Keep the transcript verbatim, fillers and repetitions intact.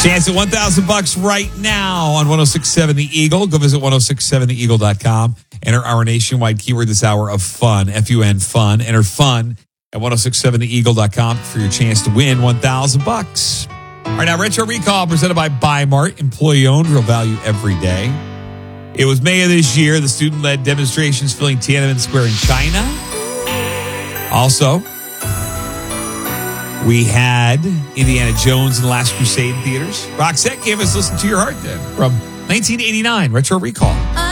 Chance at one thousand bucks right now on one oh six point seven The Eagle. Go visit ten sixty-seven the eagle dot com. Enter our nationwide keyword this hour of fun, F U N, fun. Enter fun at ten sixty-seven the eagle dot com for your chance to win one thousand bucks. All right, now Retro Recall presented by Bi-Mart, employee owned, real value every day. It was May of this year. The student-led demonstrations filling Tiananmen Square in China. Also, we had Indiana Jones and the Last Crusade in theaters. Roxette gave us Listen to Your Heart then from nineteen eighty-nine, Retro Recall.